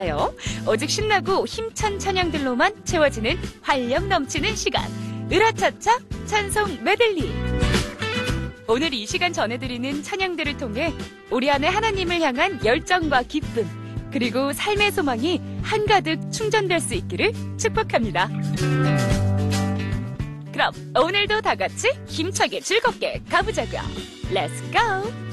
오직 신나고 힘찬 찬양들로만 채워지는 활력 넘치는 시간. 으라차차 찬송 메들리. 오늘 이 시간 전해드리는 찬양들을 통해 우리 안에 하나님을 향한 열정과 기쁨, 그리고 삶의 소망이 한가득 충전될 수 있기를 축복합니다. 그럼 오늘도 다 같이 힘차게 즐겁게 가보자고요. Let's go!